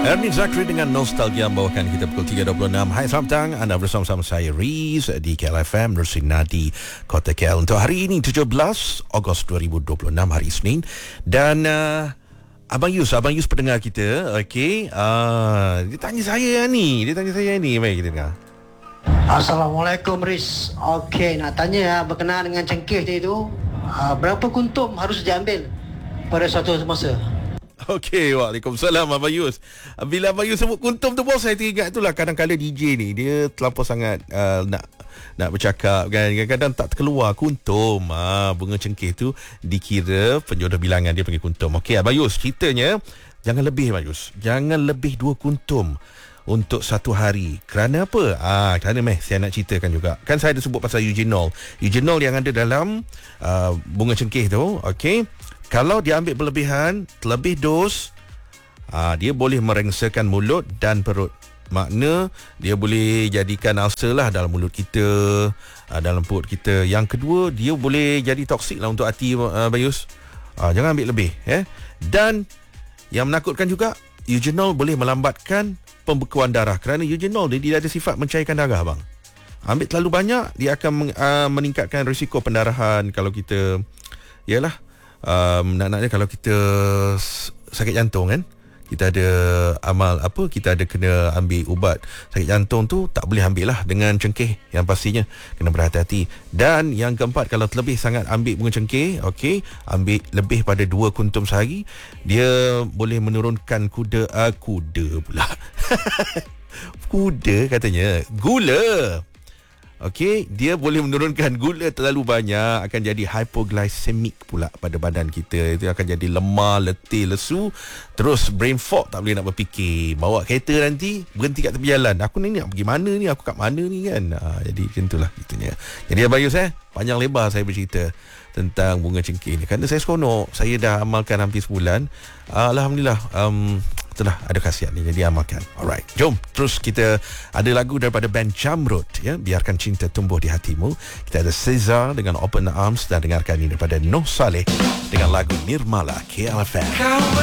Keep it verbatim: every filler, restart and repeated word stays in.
Ernie Zakri dengan Nostalgia membawakan kita pukul tiga dua puluh enam. Hai, selamat petang. Anda bersama-sama saya Riz di K L F M Nursing Nadi Kota K L untuk hari ini tujuh belas Ogos dua ribu dua puluh enam, hari Isnin. Dan uh, Abang Yus, Abang Yus pendengar kita, okey, uh, dia tanya saya ni, dia tanya saya ni, mari kita dengar. Assalamualaikum Riz. Okey, nak tanya berkenaan dengan cengkeh tadi tu, uh, berapa kuntum harus diambil pada suatu masa? Okey, waalaikumsalam Abang Yus. Bila Abang Yus sebut kuntum tu, bos, saya teringat itulah kadang-kadang D J ni dia terlampau sangat uh, nak nak bercakap kan, kadang-kadang tak terkeluar kuntum. Ah, bunga cengkeh tu dikira penjodoh bilangan dia panggil kuntum. Okey, Abang Yus, ceritanya jangan lebih, Abang Yus. Jangan lebih dua kuntum untuk satu hari. Kerana apa? Ah, kerana meh saya nak ceritakan juga. Kan saya ada sebut pasal eugenol. Eugenol yang ada dalam uh, bunga cengkeh tu, okey. Kalau dia ambil berlebihan, terlebih dos, aa, dia boleh merengsakan mulut dan perut. Makna dia boleh jadikan ulcer lah dalam mulut kita, aa, dalam perut kita. Yang kedua, dia boleh jadi toksik lah untuk hati, aa, Bayus. Aa, jangan ambil lebih. Eh? Dan yang menakutkan juga, eugenol boleh melambatkan pembekuan darah. Kerana eugenol dia, dia ada sifat mencairkan darah, bang. Ambil terlalu banyak, dia akan meng, aa, meningkatkan risiko pendarahan kalau kita, yalah, Um, nak-naknya kalau kita sakit jantung kan, kita ada amal apa, kita ada kena ambil ubat sakit jantung tu, tak boleh ambil lah dengan cengkeh, yang pastinya kena berhati-hati. Dan yang keempat, kalau terlebih sangat ambil bunga cengkeh, okey, ambil lebih pada dua kuntum sehari, dia boleh menurunkan kuda uh, kuda pula kuda katanya gula. Okey, dia boleh menurunkan gula terlalu banyak, akan jadi hypoglycemic pula pada badan kita. Itu akan jadi lemah, letih, lesu, terus brain fog, tak boleh nak berfikir. Bawa kereta nanti berhenti kat tepi jalan. Aku ni nak pergi mana ni? Aku kat mana ni kan? Ha, jadi macam itulah gitunya. Jadi Abang Yus, eh, panjang lebar saya bercerita tentang bunga cengkeh ni kerana saya seronok. Saya dah amalkan hampir sebulan. Alhamdulillah, um, itulah, ada khasiat ni, jadi amalkan. Alright, jom terus kita ada lagu daripada band Jamrud, ya, Biarkan Cinta Tumbuh di Hatimu. Kita ada Cesar dengan Open Arms, dan dengarkan ini daripada Noh Saleh dengan lagu Nirmala K L F M.